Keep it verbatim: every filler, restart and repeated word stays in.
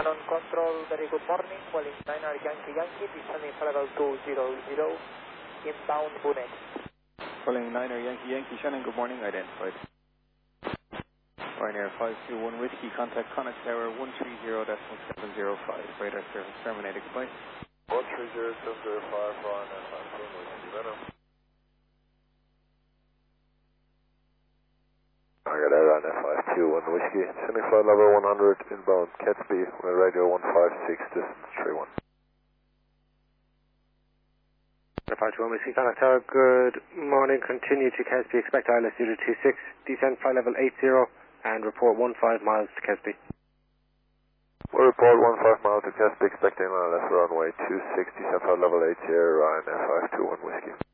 Canon Control, very good morning. Calling niner Yankee Yankee, descending for level two zero zero, inbound Bunex. Calling niner Yankee Yankee, Shannon, good morning, identified. Ryanair five two one Whiskey, contact Connacht Tower one three zero point seven zero five, radar service terminated, goodbye. one three zero seven zero five, Ryanair five two one Whiskey, Venom. I got out on F five two one Whiskey, sending flight level one hundred, inbound Catsby, with radio one five six, distance three one. F five two one Whiskey, Connacht Tower, good morning, continue to Catsby, expect I L S zero two six, descend flight level eight zero, and report one five miles to Catsby. We'll report one five miles to Catsby, expecting I L S runway two six, descend flight level eight zero, Ryanair five two one Whiskey.